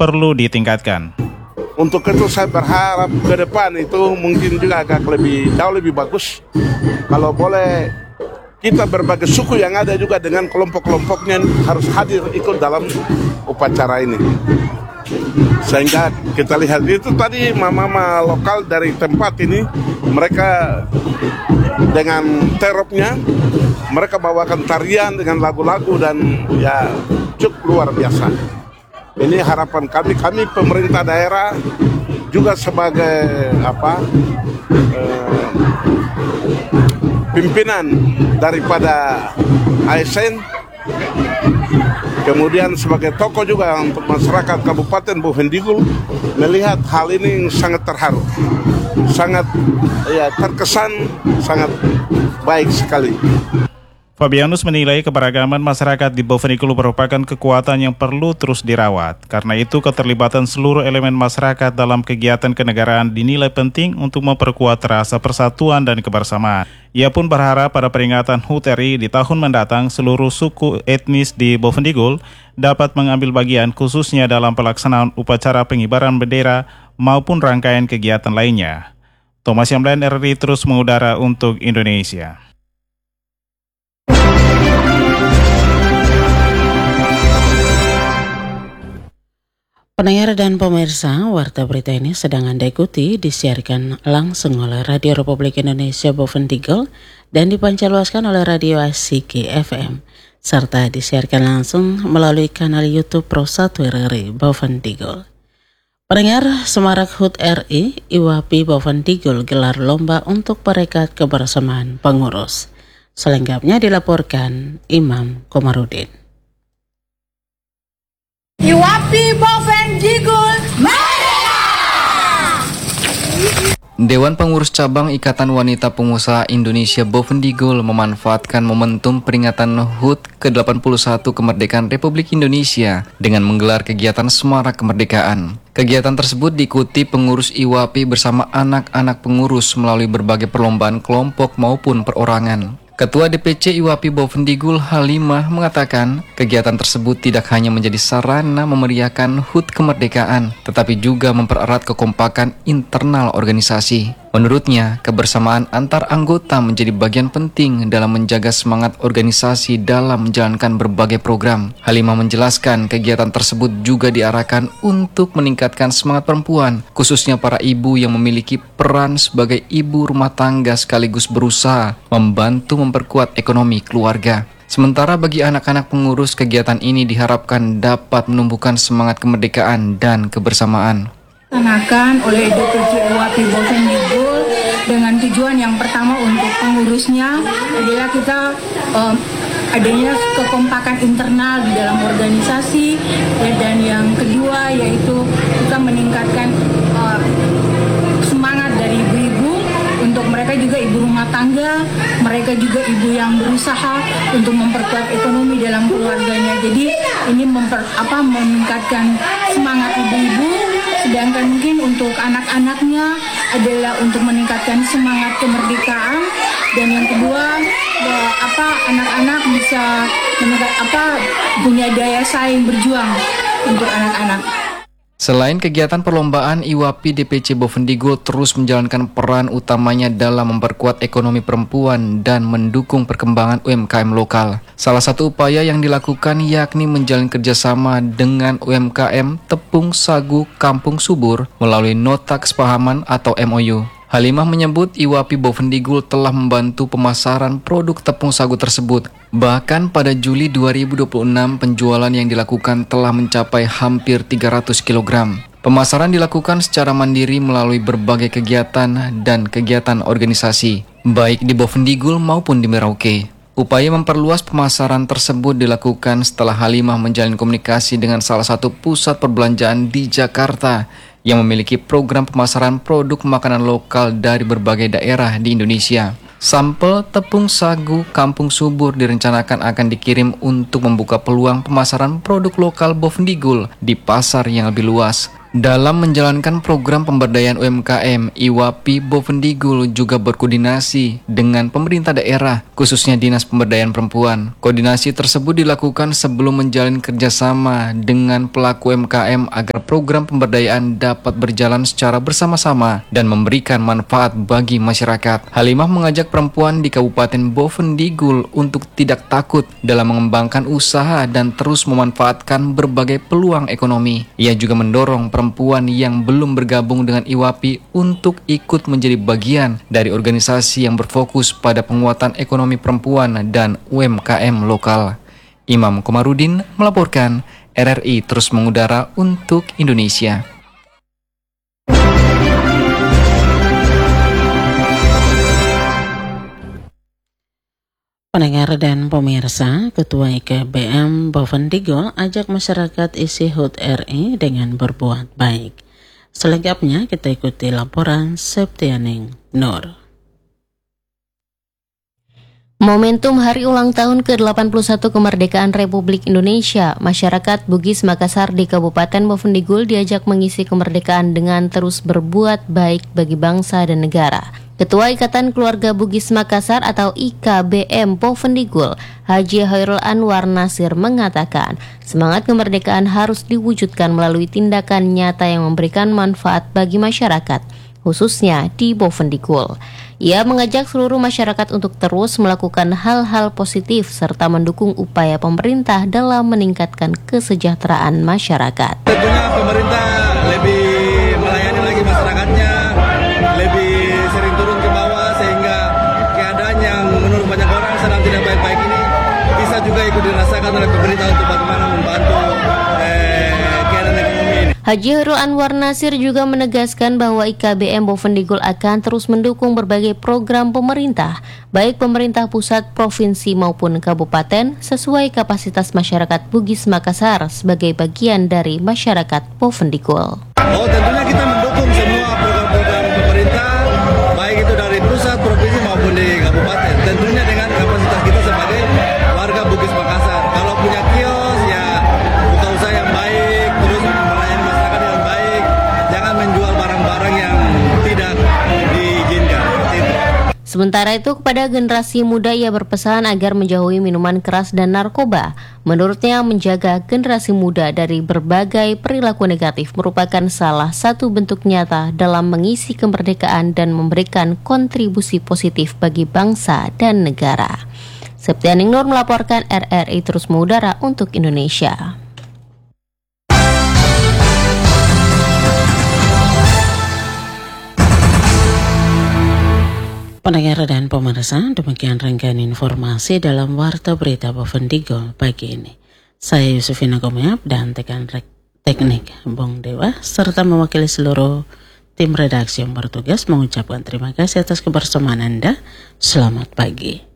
perlu ditingkatkan. Untuk itu saya berharap ke depan itu mungkin juga jauh lebih bagus kalau boleh kita berbagai suku yang ada juga dengan kelompok-kelompoknya harus hadir ikut dalam upacara ini. Sehingga kita lihat itu tadi mama-mama lokal dari tempat ini, mereka dengan teropnya, mereka bawakan tarian dengan lagu-lagu dan ya cukup luar biasa. Ini harapan kami pemerintah daerah juga sebagai pimpinan daripada ASN, kemudian sebagai tokoh juga untuk masyarakat Kabupaten Bovendigul melihat hal ini sangat terharu, sangat terkesan, sangat baik sekali. Fabianus menilai keberagaman masyarakat di Bovendigul merupakan kekuatan yang perlu terus dirawat. Karena itu, keterlibatan seluruh elemen masyarakat dalam kegiatan kenegaraan dinilai penting untuk memperkuat rasa persatuan dan kebersamaan. Ia pun berharap pada peringatan HUT RI di tahun mendatang, seluruh suku etnis di Bovendigul dapat mengambil bagian khususnya dalam pelaksanaan upacara pengibaran bendera maupun rangkaian kegiatan lainnya. Thomas Yamlan, RRI terus mengudara untuk Indonesia. Pendengar dan pemirsa, warta berita ini sedang Anda ikuti disiarkan langsung oleh Radio Republik Indonesia Bovendigul dan dipancarluaskan oleh Radio Asiki FM, serta disiarkan langsung melalui kanal YouTube Pro 1 RRI Bovendigul. Pendengar, Semarak HUT RI, IWAPI Bovendigul gelar lomba untuk perekat kebersamaan pengurus. Selengkapnya dilaporkan Imam Komarudin. IWAPI Bovendigul Merdeka! Dewan Pengurus Cabang Ikatan Wanita Pengusaha Indonesia Bovendigul memanfaatkan momentum peringatan HUT ke-81 Kemerdekaan Republik Indonesia dengan menggelar kegiatan Semarak Kemerdekaan. Kegiatan tersebut diikuti pengurus IWAPI bersama anak-anak pengurus melalui berbagai perlombaan kelompok maupun perorangan. Ketua DPC IWAPI Bovendigul Halimah mengatakan kegiatan tersebut tidak hanya menjadi sarana memeriahkan HUT kemerdekaan, tetapi juga mempererat kekompakan internal organisasi. Menurutnya, kebersamaan antar anggota menjadi bagian penting dalam menjaga semangat organisasi dalam menjalankan berbagai program. Halimah menjelaskan kegiatan tersebut juga diarahkan untuk meningkatkan semangat perempuan, khususnya para ibu yang memiliki peran sebagai ibu rumah tangga sekaligus berusaha membantu memperkuat ekonomi keluarga. Sementara bagi anak-anak pengurus, kegiatan ini diharapkan dapat menumbuhkan semangat kemerdekaan dan kebersamaan. Dilaksanakan oleh DPC IWAPI Bovendigul dengan tujuan yang pertama untuk pengurusnya adalah kita adanya kekompakan internal di dalam organisasi, dan yang kedua yaitu kita meningkatkan semangat dari ibu-ibu untuk mereka juga ibu rumah tangga, mereka juga ibu yang berusaha untuk memperkuat ekonomi dalam keluarganya. Jadi ini meningkatkan semangat ibu-ibu. Sedangkan mungkin untuk anak-anaknya adalah untuk meningkatkan semangat kemerdekaan, dan yang kedua anak-anak bisa punya daya saing berjuang untuk anak-anak. Selain kegiatan perlombaan, IWAPI DPC Bovendigul terus menjalankan peran utamanya dalam memperkuat ekonomi perempuan dan mendukung perkembangan UMKM lokal. Salah satu upaya yang dilakukan yakni menjalin kerjasama dengan UMKM Tepung Sagu Kampung Subur melalui Nota Kesepahaman atau MOU. Halimah menyebut IWAPI Bovendigul telah membantu pemasaran produk tepung sagu tersebut. Bahkan pada Juli 2026 penjualan yang dilakukan telah mencapai hampir 300 kg. Pemasaran dilakukan secara mandiri melalui berbagai kegiatan dan kegiatan organisasi, baik di Bovendigul maupun di Merauke. Upaya memperluas pemasaran tersebut dilakukan setelah Halimah menjalin komunikasi dengan salah satu pusat perbelanjaan di Jakarta yang memiliki program pemasaran produk makanan lokal dari berbagai daerah di Indonesia. Sampel tepung sagu Kampung Subur direncanakan akan dikirim untuk membuka peluang pemasaran produk lokal Bovendigul di pasar yang lebih luas. Dalam menjalankan program pemberdayaan UMKM, IWAPI Bovendigul juga berkoordinasi dengan pemerintah daerah, khususnya Dinas Pemberdayaan Perempuan. Koordinasi tersebut dilakukan sebelum menjalin kerjasama dengan pelaku UMKM agar program pemberdayaan dapat berjalan secara bersama-sama dan memberikan manfaat bagi masyarakat. Halimah mengajak perempuan di Kabupaten Bovendigul untuk tidak takut dalam mengembangkan usaha dan terus memanfaatkan berbagai peluang ekonomi. Ia juga mendorong perempuan yang belum bergabung dengan IWAPI untuk ikut menjadi bagian dari organisasi yang berfokus pada penguatan ekonomi perempuan dan UMKM lokal. Imam Komarudin melaporkan, RRI terus mengudara untuk Indonesia. Pendengar dan pemirsa, Ketua IKBM Bovendigul ajak masyarakat isi HUT RI dengan berbuat baik. Selengkapnya kita ikuti laporan Septianing Nur. Momentum hari ulang tahun ke-81 kemerdekaan Republik Indonesia, masyarakat Bugis Makassar di Kabupaten Bovendigul diajak mengisi kemerdekaan dengan terus berbuat baik bagi bangsa dan negara. Ketua Ikatan Keluarga Bugis Makassar atau IKBM Bovendigul, Haji Hairul Anwar Nasir mengatakan, semangat kemerdekaan harus diwujudkan melalui tindakan nyata yang memberikan manfaat bagi masyarakat, khususnya di Bovendigul. Ia mengajak seluruh masyarakat untuk terus melakukan hal-hal positif serta mendukung upaya pemerintah dalam meningkatkan kesejahteraan masyarakat. Tentunya pemerintah lebih melayani lagi masyarakatnya, lebih sering turun ke bawah sehingga keadaan yang menurut banyak orang sedang tidak baik-baik ini bisa juga ikut dirasakan oleh pemerintah untuk bagaimana membantu keadaan ekonomi ini. Haji Hairul Anwar Nasir juga menegaskan bahwa IKBM Bovendigul akan terus mendukung berbagai program pemerintah, baik pemerintah pusat, provinsi maupun kabupaten, sesuai kapasitas masyarakat Bugis Makassar sebagai bagian dari masyarakat Bovendigul. Tentunya kita mendukung semua program-program pemerintah, baik itu dari pusat, provinsi maupun di kabupaten. Tentunya dengan kapasitas kita sebagai warga Bugis Makassar. Kalau punya kios, ya buka usaha yang baik, terus melayani masyarakat yang baik, jangan menjual barang-barang yang tidak diizinkan. Sementara itu, kepada generasi muda ia berpesan agar menjauhi minuman keras dan narkoba. Menurutnya, menjaga generasi muda dari berbagai perilaku negatif merupakan salah satu bentuk nyata dalam mengisi kemerdekaan dan memberikan kontribusi positif bagi bangsa dan negara. Septianing Nur melaporkan, RRI terus mengudara untuk Indonesia. Pendengar dan pemirsa, demikian rangkaian informasi dalam Warta Berita Bovendigul pagi ini. Saya Yusufina Gomeap dan teknik Bong Dewa serta mewakili seluruh tim redaksi yang bertugas mengucapkan terima kasih atas kebersamaan Anda. Selamat pagi.